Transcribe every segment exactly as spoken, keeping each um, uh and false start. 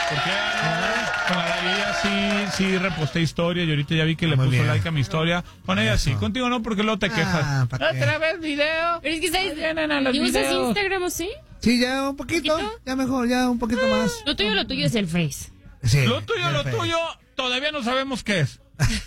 Porque con la de ella sí, sí reposté historia y ahorita ya vi que le Muy puso bien. like a mi historia. Con ella sí, Eso. contigo no, porque luego te quejas. Ah, ¿pa' qué? ¿Otra vez video? Pero es que ¿sabes? Vienen a los ¿Y usas videos. Instagram o sí? Sí, ya un poquito, ¿Poquito? ya mejor, ya un poquito más. Lo tuyo, lo tuyo es el Face. Sí, Lo tuyo, lo perfecto. tuyo, todavía no sabemos qué es.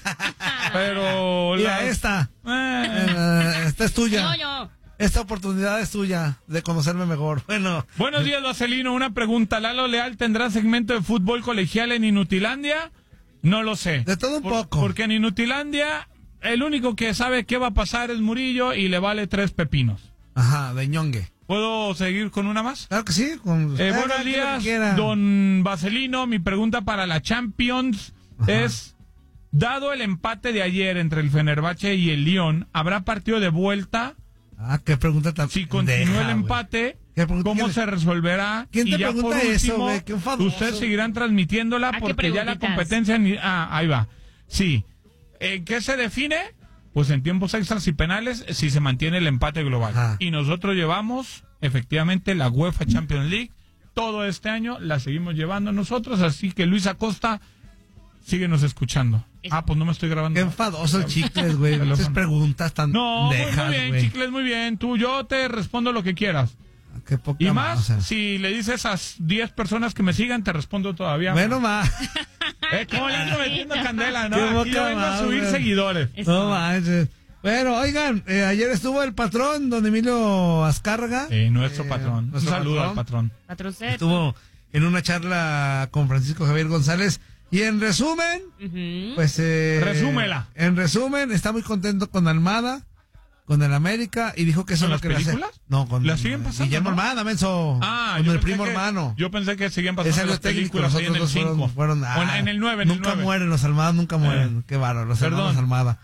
Pero... Mira, la- esta, Eh, eh, esta es tuya. No, yo. Esta oportunidad es tuya de conocerme mejor. Bueno, Buenos días, Vaselino. Una pregunta. ¿Lalo Leal tendrá segmento de fútbol colegial en Inutilandia? No lo sé. de todo un Por- poco. Porque en Inutilandia, el único que sabe qué va a pasar es Murillo y le vale tres pepinos. Ajá, de ñongue. ¿Puedo seguir con una más? Claro que sí. Con, Eh, haga buenos lo que días, quiera. don Vaselino. Mi pregunta para la Champions Ajá. es, dado el empate de ayer entre el Fenerbahce y el Lyon, ¿habrá partido de vuelta? Ah, qué pregunta tan Si continúa pendeja, el güey. empate, ¿Qué pregunta? ¿cómo ¿Quién- se resolverá? quién te y ya pregunta por eso, último, güey? Qué enfadoso. ustedes seguirán transmitiéndola ¿A qué porque ya la preguntitas? competencia... ni- Ah, ahí va. Sí. ¿En qué se define? Pues en tiempos extras y penales si se mantiene el empate global. Ajá. Y nosotros llevamos, efectivamente, la UEFA Champions League. Todo este año la seguimos llevando nosotros, así que Luis Acosta, síguenos escuchando. Ah, pues no me estoy grabando. Qué enfadoso el Chicles, güey. Teléfono. Esas preguntas tan No, muy, pendejas, muy bien, güey. Chicles, muy bien. Tú, yo te respondo lo que quieras. Qué poca Y ma- más, o sea. si le dices a diez personas que me sigan, te respondo todavía. Bueno, más. Eh, ¿cómo le ando metiendo candela, no? Qué Aquí yo poca vengo a subir madre. seguidores. Eso. No manches. Bueno, oigan, eh, ayer estuvo el patrón, don Emilio Azcárraga. Eh, nuestro Eh, patrón. Un nuestro saludo patrón. al patrón. Patroncet. Estuvo en una charla con Francisco Javier González. Y en resumen, Ujú. pues... Eh, Resúmela. En resumen, está muy contento con Almada, con el América, y dijo que eso ¿Con es lo las que le hace- películas? No, con ¿Las siguen pasando, Guillermo no? Almada, menso. Ah, con yo el pensé primo que- hermano. Yo pensé que seguían Ese pasando es las el técnico, películas los ahí en otros el dos fueron, cinco. fueron ah, O en, en el nueve, en el nunca nueve. mueren los Almada, nunca mueren. Eh. Qué bárbaro, los Perdón. hermanos Almada.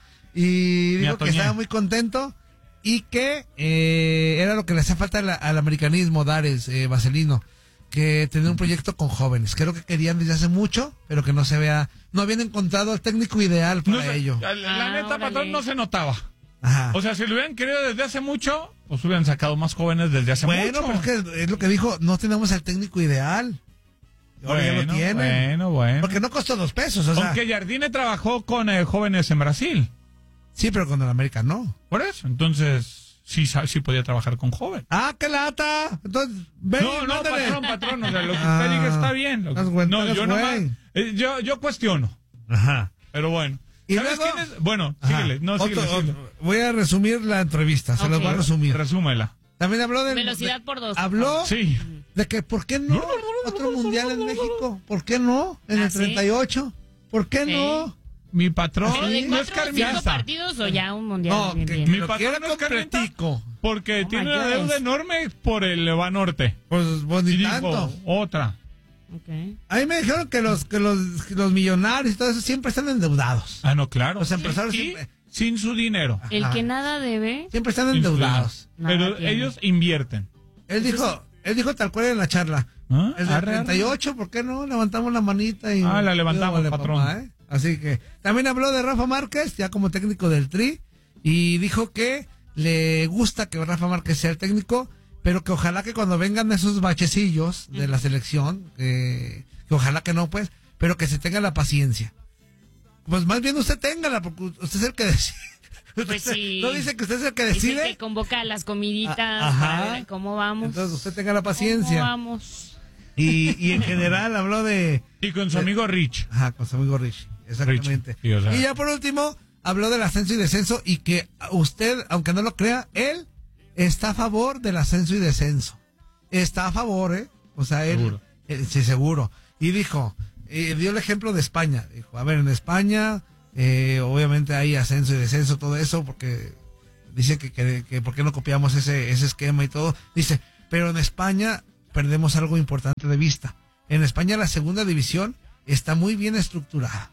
Y Me dijo que atoñé. estaba muy contento y que eh, era lo que le hacía falta al, al americanismo, Dares, eh, Vaselino, que tener un proyecto con jóvenes, que era lo que querían desde hace mucho, pero que no se vea, no habían encontrado el técnico ideal para No sé, ello. la, la Ah, neta, órale. patrón, no se notaba. Ajá. O sea, si lo hubieran querido desde hace mucho, pues hubieran sacado más jóvenes desde hace Bueno, mucho. pero es que es lo que dijo, no tenemos el técnico ideal. Y ahora ya lo Bueno, tienen. bueno, bueno. Porque no costó dos pesos, o sea. Aunque Jardine trabajó con eh, jóvenes en Brasil. Sí, pero con el América no. Por eso, entonces, sí, sa- sí podía trabajar con jóvenes. ¡Ah, qué lata! Entonces, ven No, y no, mándale. patrón, patrón, o sea, lo que Ah, usted diga está bien. Lo que- estás güey, no, estás yo güey. nomás, eh, yo, yo cuestiono, Ajá. pero bueno. ¿Y ¿Sabes luego? quién es? Bueno, Ajá. síguele, no, Otro- síguele, síguele. otro- voy a resumir la entrevista, se los Ok. voy a resumir. Resúmela. También habló de... Velocidad de- por dos. Habló Sí. de que, ¿por qué no? Otro mundial en México. ¿Por qué no? En ¿Ah, el sí? treinta y ocho. ¿Por qué Sí. no? Mi patrón ¿Pero de no es cuatro o cinco carmista. partidos o ya un mundial? No, bien, que bien? Mi lo patrón quiera no es carnita. completico. Porque Oh tiene my una goodness. deuda enorme por el Banorte. Pues, pues Y ni dijo, tanto. otra. Ok. A mí me dijeron que los, que los, que los millonarios y todo eso siempre están endeudados. Ah, no, claro. Los empresarios Y siempre- sin su dinero. El Ajá. que nada debe. Siempre están Sin su endeudados. dinero. Pero Nada tiene. ellos invierten. Él dijo, él dijo tal cual en la charla. ¿Ah? El del Arre, arre. treinta y ocho, ¿por qué no? Levantamos la manita y... Ah, la levantamos, Dígale, patrón. papá, ¿eh? Así que también habló de Rafa Márquez, ya como técnico del Tri, y dijo que le gusta que Rafa Márquez sea el técnico, pero que ojalá que cuando vengan esos bachecillos de la selección, que, que ojalá que no, pues, pero que se tenga la paciencia. Pues más bien usted téngala, porque usted es el que decide. Pues sí. No dice que usted es el que Es el decide. que convoca a las comiditas. A- ajá. Para ver cómo vamos. Entonces usted tenga la ¿Cómo paciencia. vamos? Y, y en general habló de... Y con su amigo Rich. Ajá, con su amigo Rich, exactamente. Rich, sí, o sea. Y ya por último, habló del ascenso y descenso y que usted, aunque no lo crea, él está a favor del ascenso y descenso. Está a favor, ¿eh? O sea, él... Seguro. eh, sí, seguro. Y dijo, eh, dio el ejemplo de España. Dijo, a ver, en España, eh, obviamente hay ascenso y descenso, todo eso, porque dice que, que, que por qué no copiamos ese, ese esquema y todo. Dice, pero en España perdemos algo importante de vista. En España la segunda división está muy bien estructurada.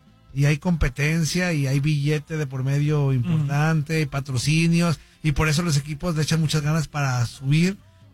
Y hay competencia y hay billete de por medio importante, y patrocinios, y por eso los equipos le echan muchas ganas para subir,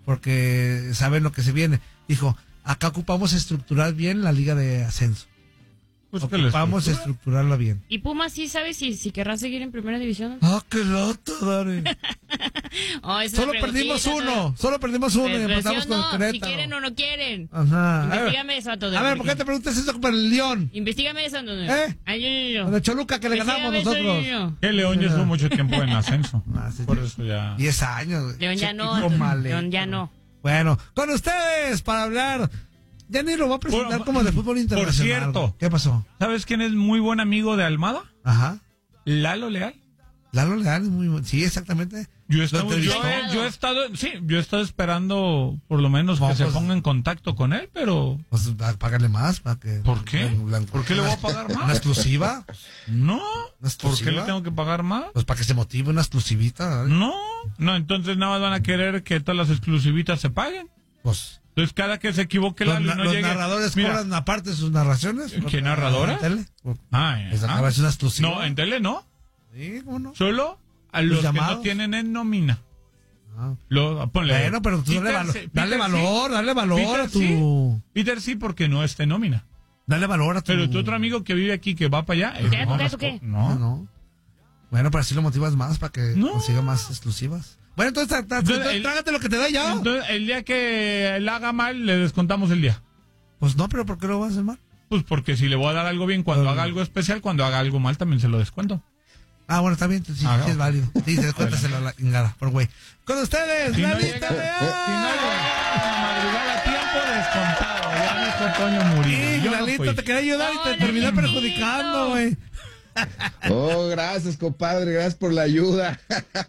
porque saben lo que se viene. Dijo, acá ocupamos estructurar bien la liga de ascenso. Pues que le Ocupamos estructura. estructurarla bien. ¿Y Pumas sí sabes si, si querrá seguir en primera división? Ah, qué lata, Dari. Oh, esa es Solo la perdimos preguntita, uno, solo perdimos uno y Pues, pues, empezamos ¿sí o con no? Querétaro. Si quieren o no quieren. Ajá. A ver, Investígame eso, Antonio. a ver, ¿por qué te preguntas eso para el León? Investígame eso, Antonio. ¿Eh? Ay, yo, yo, yo. Con el Choluca que le ganamos Investígame eso, nosotros. yo, yo. Que León ya estuvo mucho tiempo en ascenso. Ah, sí, Por sí. eso ya. Diez años. güey. León ya Che, no, hijo Antonio. mal León ya hecho. no. Bueno, con ustedes para hablar. Ya ni lo voy a presentar Bueno, como de fútbol internacional. por cierto. güey. ¿Qué pasó? ¿Sabes quién es muy buen amigo de Almada? Ajá. Lalo Leal. Lalo Leal es muy bueno. Sí, exactamente. Yo he Lo estado, yo, entrevistó. he- yo he estado, sí, yo he estado esperando por lo menos No, que se pues- ponga en contacto con él, pero Pues a pagarle más para que. ¿por qué? la- la- ¿Por qué le voy a pagar ¿Una más? exclusiva? No, ¿por exclusiva? qué le tengo que pagar más? Pues para que se motive una exclusivita. ¿vale? No, no, entonces nada más van a querer que todas las exclusivitas se paguen. Pues. Entonces cada que se equivoque Los, Lalo y na- no los llegue. narradores Mira, cobran aparte sus narraciones. ¿Qué narradora? En tele. ah, ya. Esa acaba de ser una exclusiva. No, en tele no. Sí, ¿cómo no? Solo a ¿Los los, que llamados? no tienen en nómina. Ah. Lo, ponle, Bueno, pero tú dale, Peter valo- sí, dale Peter valor, sí. dale valor Peter a tu. sí. Peter sí, porque no está en nómina. Dale valor a tu. Pero tu otro amigo que vive aquí, que va para allá. ¿Qué, no, qué, las qué? co- no. No, no. Bueno, pero así lo motivas más para que No. consiga más exclusivas. Bueno, entonces, tra- tra- Entonces, entonces el- trágate lo que te da ya. Entonces, el día que él haga mal, le descontamos el día. Pues no, pero ¿por qué lo vas a hacer mal? Pues porque si le voy a dar algo bien cuando Ah. haga algo especial, cuando haga algo mal también se lo descuento. Ah, bueno, está bien, sí, Ah, sí no. es válido. Sí, se descuéntaselo a la chingada, por güey. Con ustedes, Si la no lista llega, de si no llega a madrugar a tiempo, descontado. Ya dijo Toño Murillo. Sí, Yo no Lalito, fui. te quería ayudar y te Hola, terminé Lalito. perjudicando, güey. Oh, gracias, compadre, gracias por la ayuda.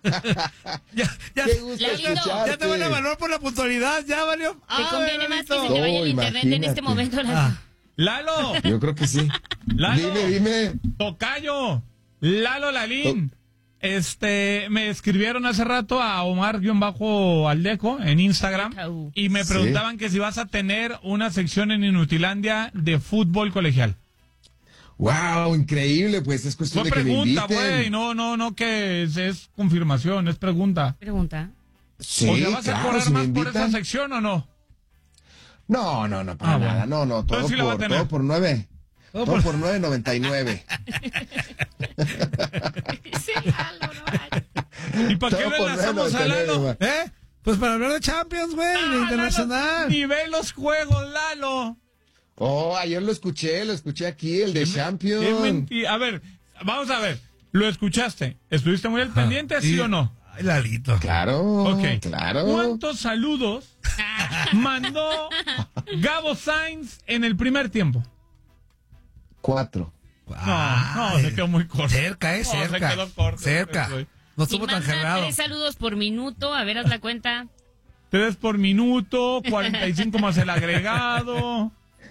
Ya, ya, Qué gusto Lalito. escucharte. ya te van a valor por la puntualidad, ya valió. Te Ay, conviene más que Lalito. se te vaya No, el internet en este imagínate. momento. Lalo. Ah, Lalo, Yo creo que sí. Lalo. Dime, dime. Tocayo, Lalo Lalín. Este, me escribieron hace rato a Omar-Aldeco en Instagram Aldeco. y me Sí. preguntaban que si vas a tener una sección en Inutilandia de fútbol colegial. Wow, increíble, pues es cuestión Fue de que me pregunta, inviten. güey, no, no, no que es, es confirmación, es pregunta. Pregunta. Sí, o sea, ¿vas a claro, cobrar si me más por esa invitan. sección o no? No, no, no, para Ah, nada. bueno. No, no, todo Entonces sí la va a por, tener. todo por nueve. Todo Todo por- por nueve noventa y nueve. Sí, Lalo, no. ¿Y para qué Todo lo por enlazamos a nueve noventa y Lalo? nueve. ¿Eh? Pues para hablar de Champions, güey, Ah, de internacional. Lalo, ni ve los juegos, Lalo. Oh, ayer lo escuché, lo escuché aquí, el de Qué Champions. mentira. A ver, vamos a ver. ¿Lo escuchaste? ¿Estuviste muy al pendiente, sí Y- o no? Ay, Lalito. Claro, Ok. claro. ¿Cuántos saludos mandó Gabo Sainz en el primer tiempo? Cuatro. No, no, Ay, se quedó muy corto. Cerca, eh, No, se cerca. quedó corto, cerca. güey. No Si estuvo tan manda generado. tres saludos por minuto, a ver, haz la cuenta. Tres por minuto, cuarenta y cinco más el agregado.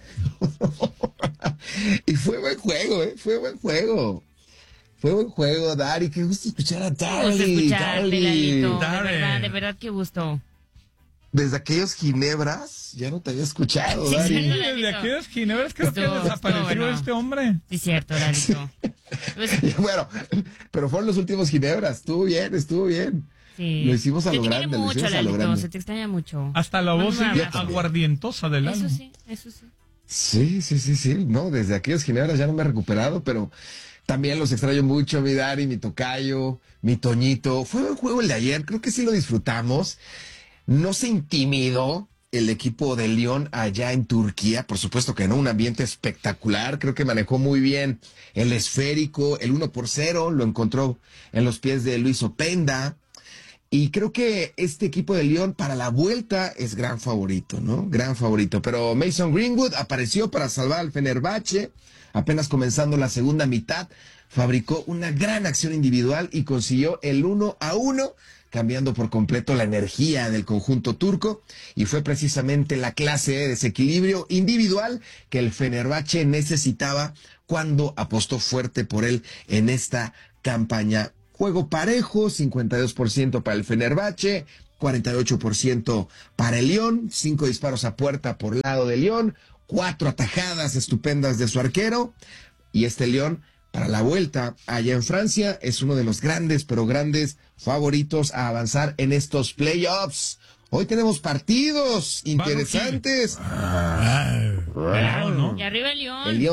Y fue buen juego, ¿eh? Fue buen juego. Fue buen juego, Dari. Qué gusto escuchar a Qué Dari. gusto escucharte, Dari. Lalito. De Dale. verdad, de verdad, qué gusto. Desde aquellos ginebras, ya no te había escuchado, Sí, Dari. sí. Desde aquellos ginebras creo que Estuvo- desapareció estuvo bueno. este hombre. Sí, cierto, Lalito. Pues, Bueno, pero fueron los últimos ginebras. Estuvo bien, estuvo bien. sí. Lo hicimos a Se lo te quiere grande, lo mucho, hicimos a lo Lalito, grande. se te extraña mucho. Hasta la voz Manda un sigue abrazo. aguardientosa del Lalo. Eso sí, eso sí. Sí, sí, sí, sí. No, desde aquellos ginebras ya no me he recuperado, pero también los extraño mucho, mi Dari, mi tocayo, mi Toñito. Fue buen juego el de ayer, creo que sí lo disfrutamos. No se intimidó el equipo de Lyon allá en Turquía, por supuesto que no, un ambiente espectacular, creo que manejó muy bien el esférico, el uno por cero, lo encontró en los pies de Luis Openda. Y creo que este equipo de Lyon para la vuelta es gran favorito, ¿no? Gran favorito. Pero Mason Greenwood apareció para salvar al Fenerbahce, apenas comenzando la segunda mitad, fabricó una gran acción individual y consiguió el uno a uno, cambiando por completo la energía del conjunto turco, y fue precisamente la clase de desequilibrio individual que el Fenerbahce necesitaba cuando apostó fuerte por él en esta campaña. Juego parejo, cincuenta y dos por ciento para el Fenerbahce, cuarenta y ocho por ciento para el Lyon, cinco disparos a puerta por lado de Lyon, cuatro atajadas estupendas de su arquero, y este Lyon para la vuelta allá en Francia es uno de los grandes, pero grandes favoritos a avanzar en estos playoffs. Hoy tenemos partidos interesantes. Claro, ¿no? Y arriba el El León. Lyon.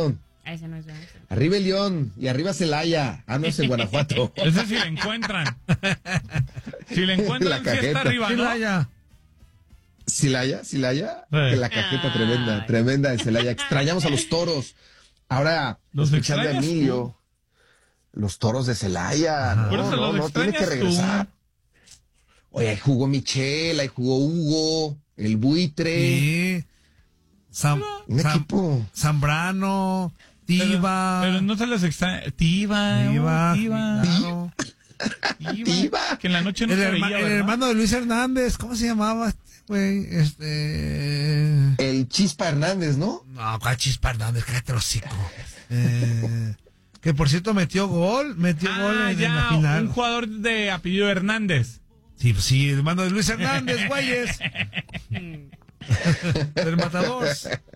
Ah, ese no es verdad. Arriba el León y arriba Celaya. Ah, no, es en Guanajuato. Ese si le encuentran. Si le encuentran, La sí está cajeta. arriba, ¿no? Celaya. Celaya, Celaya. Sí. Que la cajeta Ay. tremenda, tremenda de Celaya. Extrañamos a los toros. Ahora, Los escuchando a extrañas Emilio, los toros de Celaya. No, Por eso no, los no, tiene que extrañas tú. regresar. Oye, ahí jugó Michel, ahí jugó Hugo, el buitre. Sí. Sam- Un Sam- equipo. Zambrano, Pero, Tiva. pero no se les extraña. Tiva. Tiva. uh, Tiva. claro. Tiva. Tiva. Que en la noche no El, se herma- veía, el ¿verdad? hermano de Luis Hernández, ¿cómo se llamaba este güey? Este. El Chispa Hernández, ¿no? No, ¿cuál Chispa Hernández? Cállate el hocico. Eh, que por cierto metió gol, metió gol Ah, en, en ya, la final. un jugador de apellido Hernández. Sí, pues sí, el hermano de Luis Hernández, güeyes. Del Matador.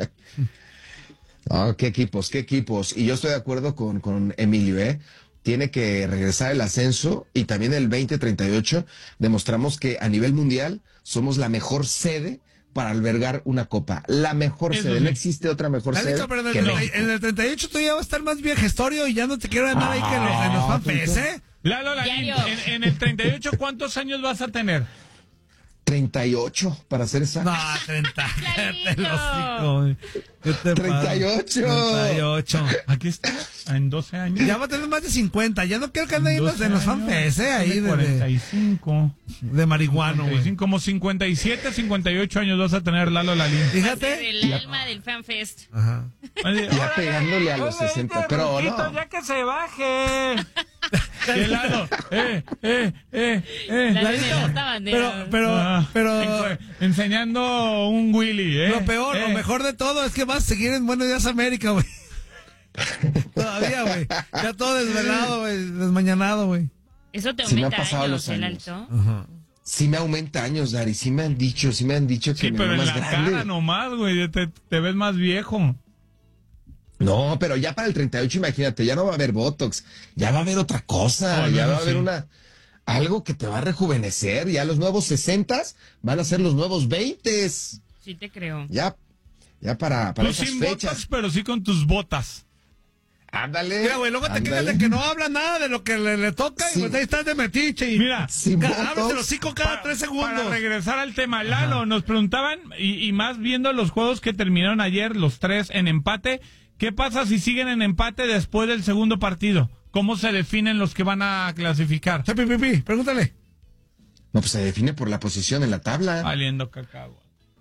Ah, qué equipos, qué equipos. Y yo estoy de acuerdo con, con Emilio, ¿eh? Tiene que regresar el ascenso y también el veinte treinta y ocho demostramos que a nivel mundial somos la mejor sede para albergar una copa. La mejor Eso sede. sí. No existe otra mejor Lalito, sede pero en el, que treinta México. en el treinta y ocho tú ya vas a estar más bien gestorio y ya no te quiero andar ahí que en los, en los fanfest, ¿eh? Lalo Lalín, Diario. en, en el treinta y ocho, ¿cuántos años vas a tener? treinta y ocho, para ser exacto. No, treinta. Lalito. Cállate el hocico, güey. ¿Qué te treinta y ocho. pasa? treinta y ocho. Aquí está, en doce años. Ya va a tener más de cincuenta. Ya no quiero que ande ahí en los, doce en los años, fanfest, ¿eh? Ahí tiene de, cuarenta y de, cinco. de marihuano, cuarenta y cinco, güey. como cincuenta y siete, cincuenta y ocho años vas a tener Lalo Lalín. Fíjate. El alma del FanFest. Ajá. Ya pegándole a los sesenta. Pero no. Ya que se baje. Y el Lalo, eh, eh, eh, eh. La Lalito, de esta bandera. Pero, pero, Ah, pero. en- enseñando un Willy, eh. Lo peor, eh. lo mejor de todo es que vas a seguir en Buenos Días América, güey. Todavía, güey. Ya todo desvelado, güey. Desmañanado, güey. Eso te Sí me han aumenta pasado años, los el años. alto. Ajá. Sí me aumenta años, Dari. Sí me han dicho, sí me han dicho que Sí, me pero veo en más la grande. cara nomás, güey, te, te ves más viejo. No, pero ya para el treinta y ocho, imagínate, ya no va a haber Botox, ya va a haber otra cosa, Bueno, ya va a sí. haber una algo que te va a rejuvenecer, ya los nuevos sesentas van a ser los nuevos veintes, Sí te creo. ya, ya para, para Tú esas sin fechas. botas, pero sí con tus botas. Ándale. Mira, güey, luego te quejas ándale. de que no habla nada de lo que le, le toca Sí. y pues ahí estás de metiche y Mira, Sin ca- Botox. abres el hocico cada Para- tres Para segundos. regresar al tema, Lalo, nos preguntaban, y, y más viendo los juegos que terminaron ayer, los tres en empate, ¿qué pasa si siguen en empate después del segundo partido? ¿Cómo se definen los que van a clasificar? Che, pi, pi, pi, pregúntale. No, pues se define por la posición en la tabla. Valiendo cacao.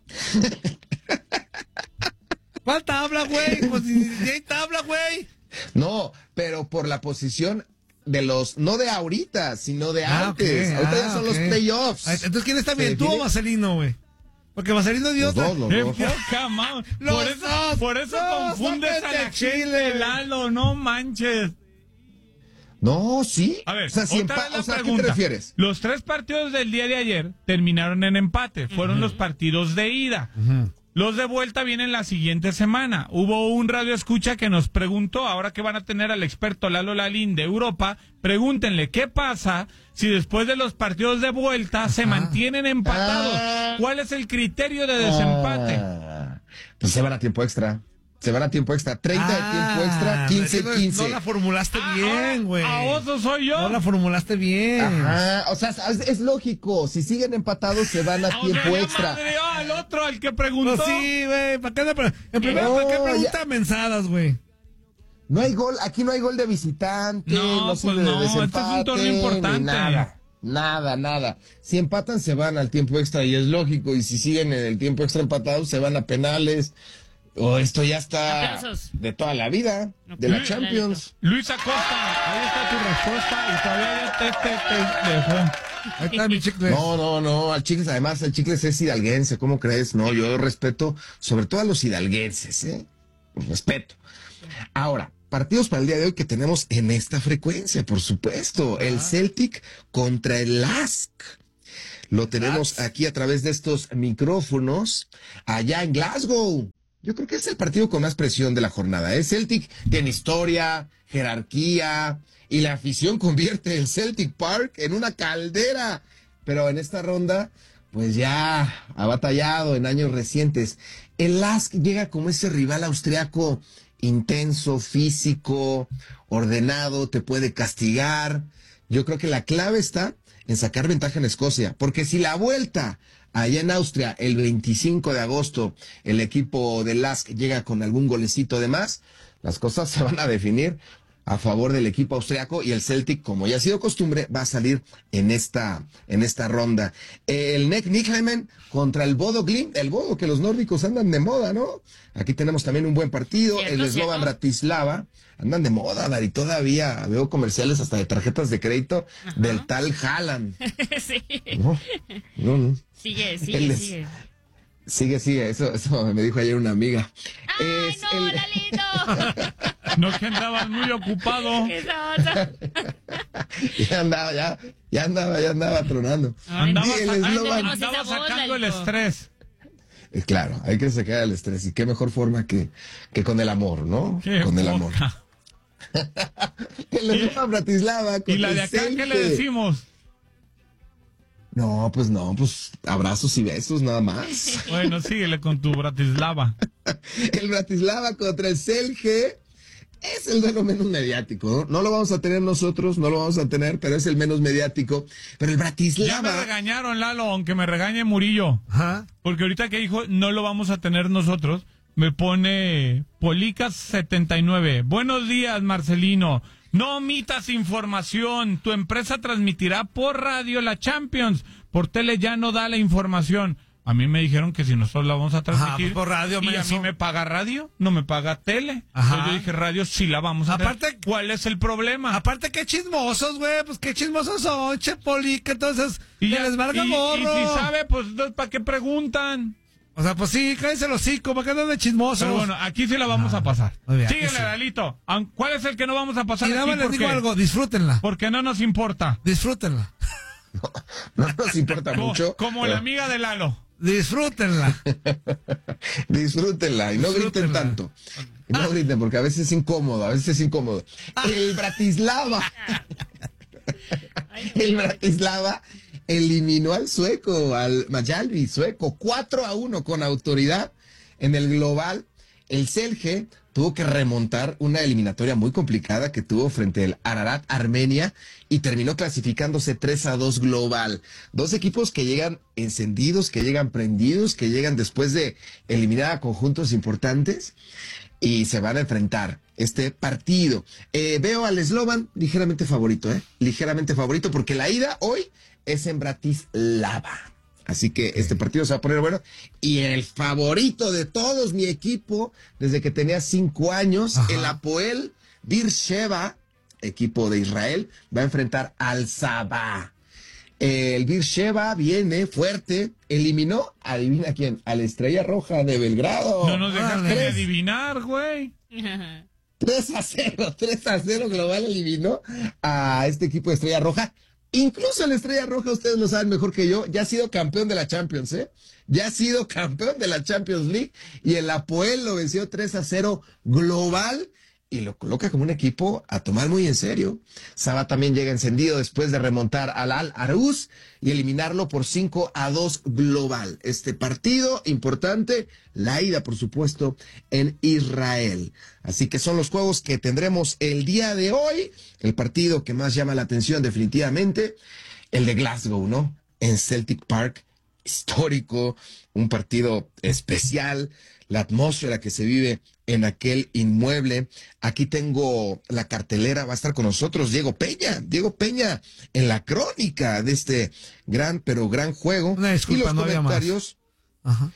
¿Cuál tabla, güey? Pues si si hay tabla, güey. No, pero por la posición de los, no de ahorita, sino de Ah, antes. ok, Ahorita ah, ya son ok. los playoffs. Ah, Entonces, ¿quién está Se bien? ¿Tú o define- Marcelino, güey? Porque Marcelino dio Los otra. dos, los ¡Qué dos. poca ma- Los Por eso, dos, por eso los confundes dos a la de Chile. gente, Lalo, no manches. No, sí. A ver, o sea, si otra empa- vez la o sea, ¿a qué pregunta. te refieres? Los tres partidos del día de ayer terminaron en empate. Fueron los partidos de ida. Los de vuelta vienen la siguiente semana. Hubo un radio escucha que nos preguntó, ahora que van a tener al experto Lalo Lalín de Europa, pregúntenle qué pasa si después de los partidos de vuelta se mantienen empatados. Ah. ¿Cuál es el criterio de desempate? Ah, pues se van a tiempo extra. Se van a tiempo extra. treinta de tiempo extra, Ah, quince no, quince. No la formulaste bien, güey. A oso soy yo. No la formulaste bien. Ajá, o sea, es, es lógico. Si siguen empatados, se van a O tiempo sea, ya extra. madreó al otro, al que preguntó. Pues sí, güey. ¿Para qué le pre- En primer No, ¿para qué ya. pregunta mensadas, güey? No hay gol, aquí no hay gol de visitante, No, no, sirve pues no, de este es un desempate, torneo importante. ni nada, nada, nada. Si empatan, se van al tiempo extra y es lógico. Y si siguen en el tiempo extra empatados, se van a penales. O esto ya está Aplausos. de toda la vida, de la Luis- Champions. Luis Acosta, ahí está tu respuesta y todavía ya te, te, te dejó. Ahí está mi chicle. No, no, no, al Chicles, además, el Chicles es hidalguense, ¿cómo crees? No, yo respeto sobre todo a los hidalguenses, ¿eh? Respeto. Ahora, partidos para el día de hoy que tenemos en esta frecuencia, por supuesto. El Celtic contra el Lask. Lo tenemos aquí a través de estos micrófonos allá en Glasgow. Yo creo que es el partido con más presión de la jornada. ¿eh? Celtic tiene historia, jerarquía, y la afición convierte el Celtic Park en una caldera. Pero en esta ronda, pues ya ha batallado en años recientes. El Lask llega como ese rival austriaco intenso, físico, ordenado, te puede castigar. Yo creo que la clave está en sacar ventaja en Escocia, porque si la vuelta allá en Austria el veinticinco de agosto el equipo del Lask llega con algún golecito de más, las cosas se van a definir a favor del equipo austriaco y el Celtic, como ya ha sido costumbre, va a salir en esta, en esta ronda. El Nek Nicklemen contra el Bodo Glimt, el Bodo que los nórdicos andan de moda, ¿no? Aquí tenemos también un buen partido, Cierto, el Slovan cierto. Bratislava, andan de moda, Dari, todavía veo comerciales hasta de tarjetas de crédito Ajá. del tal Haaland. Sí. No, no, no. Sigue, Él sigue, es- sigue. Sigue, sigue, eso, eso me dijo ayer una amiga. ¡Ay, Es no, el- Lalito! No, que andabas muy ocupado. Esa otra. ya andaba, ya, ya andaba, ya andaba tronando. Ay, Andaba, Y el saca- eslogan- Tenemos esa andaba voz, sacando el Lalito. estrés. Eh, Claro, hay que sacar el estrés y qué mejor forma que, que con el amor, ¿no? Qué con el amor. poca. El Slovan Bratislava ¿Y contra la de el acá qué le Celtic. decimos? No, pues no, pues abrazos y besos nada más. Bueno, síguele con tu Bratislava. El Bratislava contra el Celje es el duelo menos mediático, ¿no? No lo vamos a tener nosotros, no lo vamos a tener, pero es el menos mediático. Pero el Ya me Bratislava... regañaron, Lalo, aunque me regañe Murillo. Ajá. Porque ahorita que dijo, no lo vamos a tener nosotros, me pone Policas setenta y nueve. Buenos días, Marcelino. No omitas información. Tu empresa transmitirá por radio la Champions. Por tele ya no da la información. A mí me dijeron que si nosotros la vamos a transmitir. Ajá, por radio, y a menso. mí me paga radio, no me paga tele. Ajá. Entonces yo dije, radio sí la vamos a Aparte- tener. ¿Cuál es el problema? Aparte, qué chismosos, güey. Pues qué chismosos son, che, Polica. Entonces, y, que ya- les valga y- gorro. y si sabe, pues ¿para qué preguntan? O sea, pues sí, cállense los hocico, ¿para qué andan de chismosos? Pero bueno, aquí sí la vamos Ah, a pasar. muy bien, Síguele, sí. Lalito. Aun- ¿Cuál es el que no vamos a pasar y nada aquí? más les ¿Por digo qué? algo, disfrútenla. Porque no nos importa. Disfrútenla. No nos importa Co- mucho. como pero la amiga de Lalo. Disfrútenla. Disfrútenla y no griten Disfrútenla. tanto. Y no griten porque a veces es incómodo, a veces es incómodo. El Bratislava. El Bratislava eliminó al sueco, al Majalvi sueco, cuatro a uno con autoridad en el global. El Celje tuvo que remontar una eliminatoria muy complicada que tuvo frente al Ararat Armenia y terminó clasificándose tres a dos global. Dos equipos que llegan encendidos, que llegan prendidos, que llegan después de eliminar a conjuntos importantes y se van a enfrentar este partido. Eh, veo al Slovan ligeramente favorito, ¿eh? Ligeramente favorito porque la ida hoy es en Bratislava. Así que este partido se va a poner bueno. Y el favorito de todos, mi equipo, desde que tenía cinco años, Ajá. el Apoel Beersheva, equipo de Israel, va a enfrentar al Sabah. El Beersheva viene fuerte, eliminó, adivina quién, a la Estrella Roja de Belgrado. No nos dejaste órale. ni adivinar, güey. tres a cero, tres a cero global eliminó a este equipo de Estrella Roja. Incluso la Estrella Roja, ustedes lo saben mejor que yo, ya ha sido campeón de la Champions, ¿eh? Ya ha sido campeón de la Champions League y el Apoel lo venció tres a cero global y lo coloca como un equipo a tomar muy en serio. Sabah también llega encendido después de remontar al Al Aruz y eliminarlo por cinco a dos global. Este partido importante, la ida por supuesto en Israel. Así que son los juegos que tendremos el día de hoy. El partido que más llama la atención definitivamente, el de Glasgow, ¿no? En Celtic Park, histórico, un partido especial, la atmósfera que se vive en aquel inmueble. Aquí tengo la cartelera, va a estar con nosotros Diego Peña, Diego Peña en la crónica de este gran, pero gran juego. Una disculpa, y los no había más. comentarios. Ajá.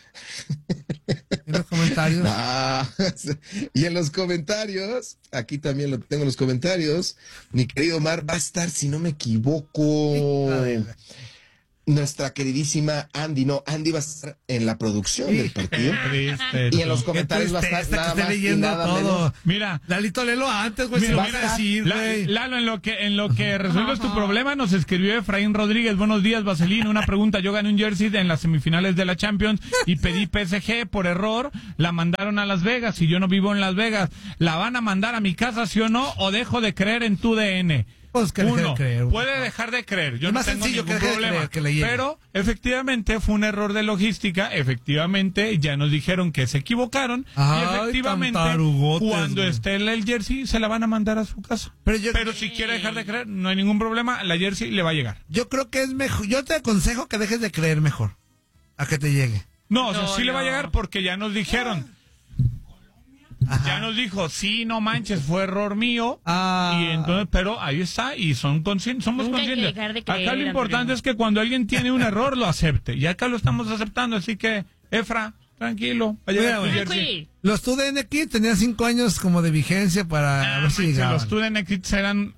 En los comentarios. Ah, y en los comentarios, aquí también lo tengo en los comentarios, mi querido Omar, va a estar, si no me equivoco, nuestra queridísima Andy, no, Andy va a estar en la producción del partido. Triste, Y en los tú. comentarios va a estar Tristeza nada que esté más y leyendo nada todo. menos. Mira, Lalito, léelo antes, güey. Mira, Se lo mira, van a decir, La- güey. Lalo, en lo que en lo que resuelves tu problema, nos escribió Efraín Rodríguez. Buenos días, Vaselina. Una pregunta. Yo gané un jersey en las semifinales de la Champions y pedí P S G por error. La mandaron a Las Vegas y yo no vivo en Las Vegas. ¿La van a mandar a mi casa, sí o no? ¿O dejo de creer en tu D N? Pues que deje de Uno, creer. puede dejar de creer. Yo Es no más tengo sencillo ningún que deje de problema. creer que le llegue. Pero efectivamente fue un error de logística. Efectivamente, ya nos dijeron que se equivocaron. Ay, y efectivamente, tan tarugotes, cuando güey. esté el jersey, se la van a mandar a su casa. Pero yo- Pero si quiere dejar de creer, no hay ningún problema. La jersey le va a llegar. Yo creo que es mejor. Yo te aconsejo que dejes de creer mejor. A que te llegue. No, o sea, No, sí le va a no. llegar porque ya nos dijeron. Ajá. Ya nos dijo, sí, no manches, fue error mío. Ah. Y entonces, pero ahí está, y son conscientes, somos Nunca hay que conscientes. dejar de creer, Acá lo importante Andrea. es que cuando alguien tiene un error lo acepte. Y acá lo estamos aceptando, así que, Efra, tranquilo. Va a llegar Mira, tu güey. jersey. Tranqui. Los T U D N Kids tenían cinco años como de vigencia para Ah, a ver si manches, llegaban. los Student Kids eran...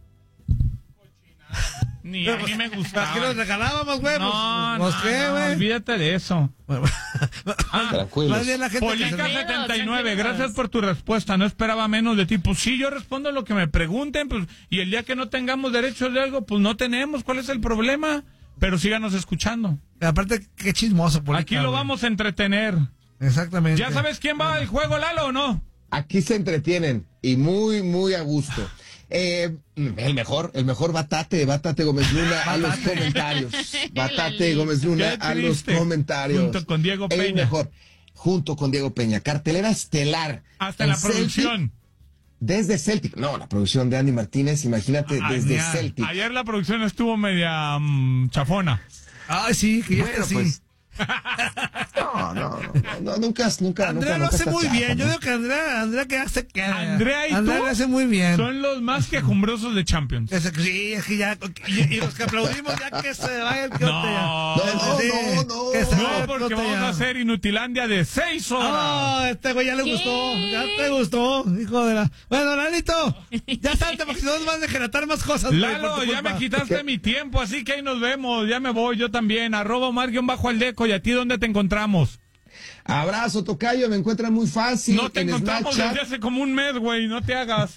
Ni a mí me ¿Para gustaban. qué los regalábamos, güey? No, Pues, no, ¿qué, no, güey? olvídate de eso. Bueno, Tranquilos. más bien la gente que Polica se- setenta y nueve, tranquilos. gracias por tu respuesta. No esperaba menos de ti. Pues sí, yo respondo lo que me pregunten. Pues, y el día que no tengamos derechos de algo, pues no tenemos. ¿Cuál es el problema? Pero síganos escuchando. Aparte, qué chismoso, Polica, Aquí lo güey. vamos a entretener. Exactamente. ¿Ya sabes quién va al juego, Lalo, o no? Aquí se entretienen y muy, muy a gusto. Eh, el mejor, el mejor Batate, Batate Gómez Luna a los comentarios. Batate Gómez Luna Qué a los triste. comentarios. Junto con Diego El Peña. mejor, junto con Diego Peña. Cartelera estelar. Hasta El la Celtic, producción. Desde Celtic. No, la producción de Andy Martínez, imagínate, Ay, desde mira, Celtic. Ayer la producción estuvo media mm, chafona. Ay, sí, que ya Bueno, está así. pues, No, no, no, no, nunca, nunca, Andrea nunca, lo nunca hace está muy chafa, bien. Yo ¿no? digo que Andrea, Andrea que hace que. Andrea y Andrea tú lo hace muy bien. son los más quejumbrosos de Champions. Que se- sí, es que ya. Y, y los que aplaudimos, ya que se vaya el quiote No, ya. no, Sí, no, no. que se vaya No, el porque quiote vamos ya. a hacer Inutilandia de seis horas. Ah, este güey ya le ¿Qué? gustó, ya te gustó, hijo de la... Bueno, Lalito, ya salte porque si no nos van a degenerar más cosas. güey, Lalo, por tu ya culpa. me quitaste mi tiempo, así que ahí nos vemos. Ya me voy, yo también. Arroba Omar-Bajo Aldeco. ¿Y a ti dónde te encontramos? Abrazo, tocayo, me encuentran muy fácil. No te en encontramos Snapchat, desde hace como un mes, güey. No te hagas.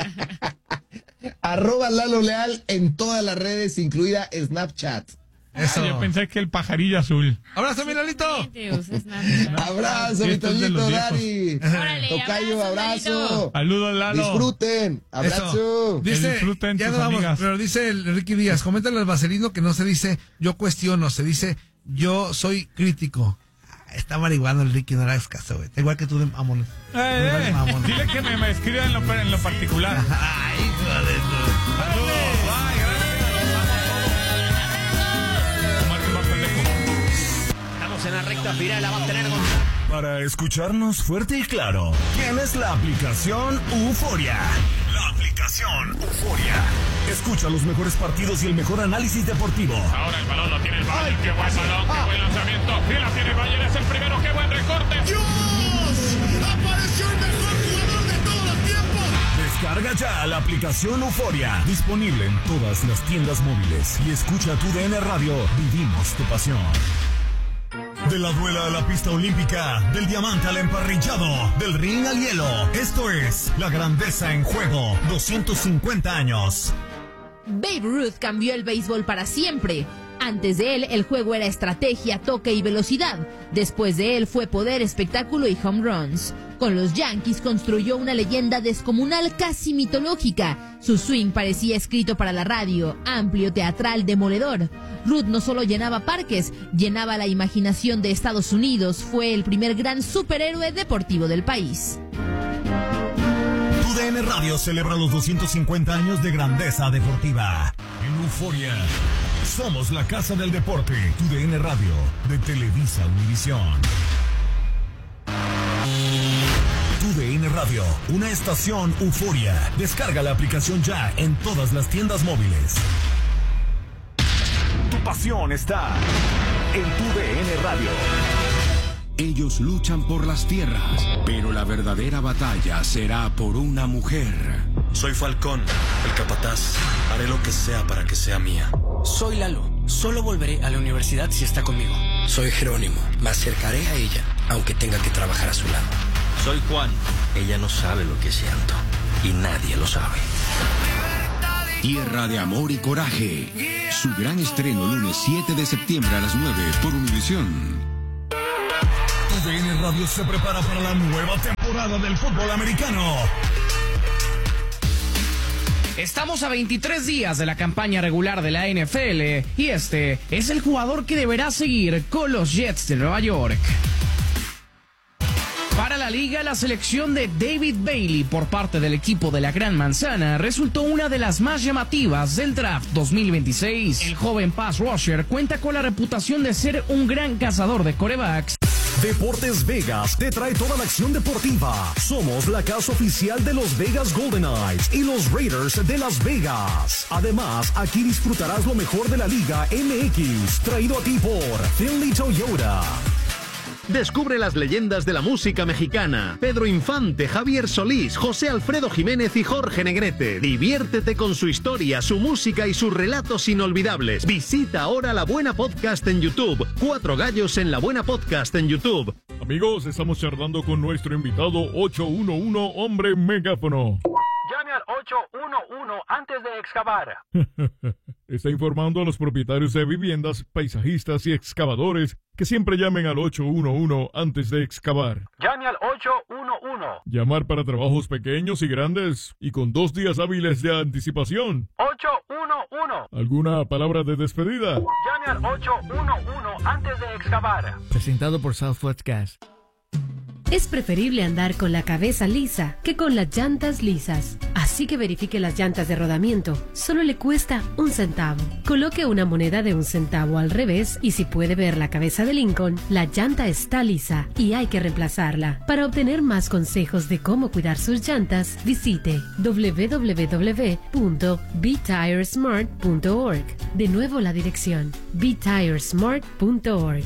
arroba Lalo Leal en todas las redes, incluida Snapchat. Eso. Ah, yo pensé que el pajarillo azul. Abrazo, mi Lalito. Gente, usa Snapchat. Abrazo, mi Esto es de los Toñito, viejos. Dari. Órale, Tocayo, abrazo, abrazo. Saludos, Lalo. Disfruten. Abrazo. Eso. Que Dice, disfruten ya tus nos vamos, amigas. pero dice el Ricky Díaz, coméntale al Vaselino que no se dice yo cuestiono, se dice yo soy crítico. Ah, está marihuano el Ricky, no le hagas caso, güey. Está igual que tú de mamones. Eh, Igual de eh, mamones. dile que me, me escriba en lo, en lo particular. Ay, hijo de tu- Saludos. Bye, gracias. Omar-Bajo Aldeco. Estamos en la recta final, la va a tener con... Para escucharnos fuerte y claro, tienes la aplicación Euforia. La aplicación Euforia. Escucha los mejores partidos y el mejor análisis deportivo. Ahora el balón lo tiene el Bayern. Qué buen balón, qué buen lanzamiento. Sí, la tiene el Bayern, es el primero. Qué buen recorte. Descarga ya la aplicación Euforia. Disponible en todas las tiendas móviles. Y escucha tu D N Radio. Vivimos tu pasión. De la duela a la pista olímpica, del diamante al emparrillado, del ring al hielo. Esto es La Grandeza en Juego. doscientos cincuenta años. Babe Ruth cambió el béisbol para siempre. Antes de él, el juego era estrategia, toque y velocidad. Después de él fue poder, espectáculo y home runs. Con los Yankees construyó una leyenda descomunal casi mitológica. Su swing parecía escrito para la radio, amplio, teatral, demoledor. Ruth no solo llenaba parques, llenaba la imaginación de Estados Unidos. Fue el primer gran superhéroe deportivo del país. Tu D N Radio celebra los doscientos cincuenta años de grandeza deportiva. En Euforia, somos la casa del deporte. Tu D N Radio, de Televisa Univisión. Tu D N Radio, una estación Euforia. Descarga la aplicación ya en todas las tiendas móviles. Tu pasión está en Tu D N Radio. Ellos luchan por las tierras, pero la verdadera batalla será por una mujer. Soy Falcón, el capataz. Haré lo que sea para que sea mía. Soy Lalo. Solo volveré a la universidad si está conmigo. Soy Jerónimo. Me acercaré a ella, aunque tenga que trabajar a su lado. Soy Juan. Ella no sabe lo que siento, y nadie lo sabe. Tierra de amor y coraje. Su gran estreno lunes siete de septiembre a las nueve por Univisión. Tu D N Radio se prepara para la nueva temporada del fútbol americano. Estamos a veintitrés días de la campaña regular de la N F L y este es el jugador que deberá seguir con los Jets de Nueva York. Para la liga, la selección de David Bailey por parte del equipo de la Gran Manzana resultó una de las más llamativas del draft dos mil veintiséis. El joven pass rusher cuenta con la reputación de ser un gran cazador de quarterbacks. Deportes Vegas te trae toda la acción deportiva. Somos la casa oficial de los Vegas Golden Knights y los Raiders de Las Vegas. Además, aquí disfrutarás lo mejor de la Liga M X, traído a ti por Finley Toyota. Descubre las leyendas de la música mexicana. Pedro Infante, Javier Solís, José Alfredo Jiménez y Jorge Negrete. Diviértete con su historia, su música y sus relatos inolvidables. Visita ahora La Buena Podcast en YouTube. Cuatro gallos en La Buena Podcast en YouTube. Amigos, estamos charlando con nuestro invitado ocho uno uno, hombre megáfono. Llame al ocho uno uno antes de excavar. Está informando a los propietarios de viviendas, paisajistas y excavadores que siempre llamen al ocho uno uno antes de excavar. Llame al ocho uno uno. Llamar para trabajos pequeños y grandes y con dos días hábiles de anticipación. ocho uno uno. ¿Alguna palabra de despedida? Llame al ocho uno uno antes de excavar. Presentado por Southwest Gas. Es preferible andar con la cabeza lisa que con las llantas lisas. Así que verifique las llantas de rodamiento. Solo le cuesta un centavo. Coloque una moneda de un centavo al revés y si puede ver la cabeza de Lincoln, la llanta está lisa y hay que reemplazarla. Para obtener más consejos de cómo cuidar sus llantas, visite doble u doble u doble u punto be tire smart punto org. De nuevo la dirección be tire smart punto org.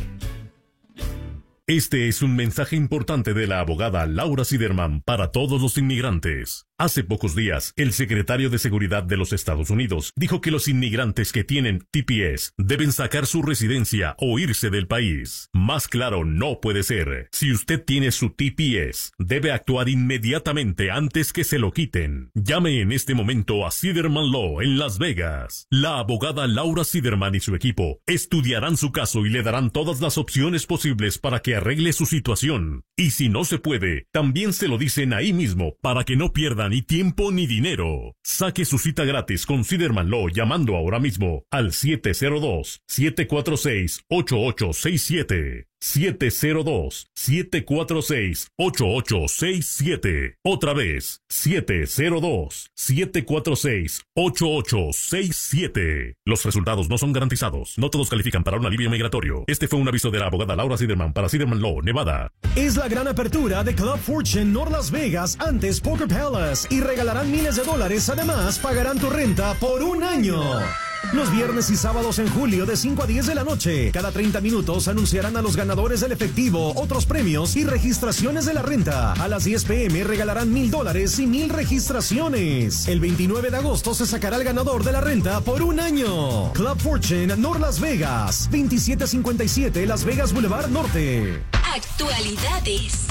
Este es un mensaje importante de la abogada Laura Siderman para todos los inmigrantes. Hace pocos días, el secretario de Seguridad de los Estados Unidos dijo que los inmigrantes que tienen T P S deben sacar su residencia o irse del país. Más claro no puede ser. Si usted tiene su T P S, debe actuar inmediatamente antes que se lo quiten. Llame en este momento a Siderman Law en Las Vegas. La abogada Laura Siderman y su equipo estudiarán su caso y le darán todas las opciones posibles para que arregle su situación. Y si no se puede, también se lo dicen ahí mismo para que no pierda ni tiempo ni dinero. Saque su cita gratis con Siderman Law llamando ahora mismo al siete cero dos, siete cuatro seis, ocho ocho seis siete. siete cero dos, siete cuatro seis, ocho ocho seis siete. Otra vez, siete cero dos, siete cuatro seis, ocho ocho seis siete. Los resultados no son garantizados. No todos califican para un alivio migratorio. Este fue un aviso de la abogada Laura Siderman para Siderman Law, Nevada. Es la gran apertura de Club Fortune North Las Vegas antes Poker Palace y regalarán miles de dólares. Además, pagarán tu renta por un año. Los viernes y sábados en julio de cinco a diez de la noche. Cada treinta minutos anunciarán a los ganadores del efectivo, otros premios y registraciones de la renta. A las diez pe eme regalarán mil dólares y mil registraciones. El veintinueve de agosto se sacará el ganador de la renta por un año. Club Fortune North Las Vegas, veintisiete cincuenta y siete Las Vegas Boulevard Norte. Actualidades.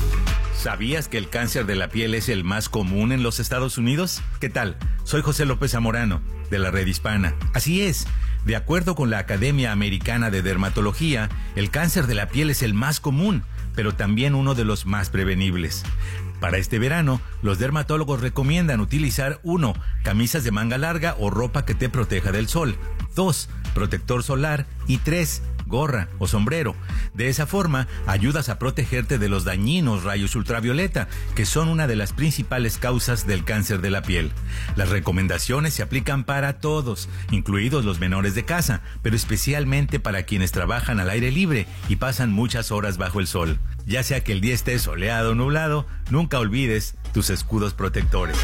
¿Sabías que el cáncer de la piel es el más común en los Estados Unidos? ¿Qué tal? Soy José López Zamorano, de la Red Hispana. Así es, de acuerdo con la Academia Americana de Dermatología, el cáncer de la piel es el más común, pero también uno de los más prevenibles. Para este verano, los dermatólogos recomiendan utilizar uno, camisas de manga larga o ropa que te proteja del sol. dos, protector solar. Y tres, gorra o sombrero. De esa forma, ayudas a protegerte de los dañinos rayos ultravioleta, que son una de las principales causas del cáncer de la piel. Las recomendaciones se aplican para todos, incluidos los menores de casa, pero especialmente para quienes trabajan al aire libre y pasan muchas horas bajo el sol. Ya sea que el día esté soleado o nublado, nunca olvides tus escudos protectores.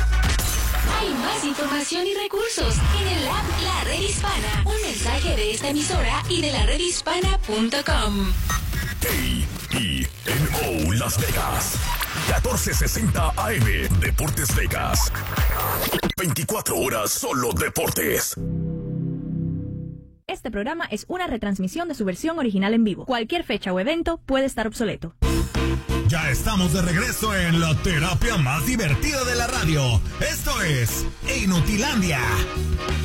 Hay más información y recursos en el app La Red Hispana. Un mensaje de esta emisora y de la red hispana punto com. K I N O Las Vegas, catorce sesenta A M, Deportes Vegas. veinticuatro horas solo deportes. Este programa es una retransmisión de su versión original en vivo. Cualquier fecha o evento puede estar obsoleto. Ya estamos de regreso en la terapia más divertida de la radio. Esto es Inutilandia.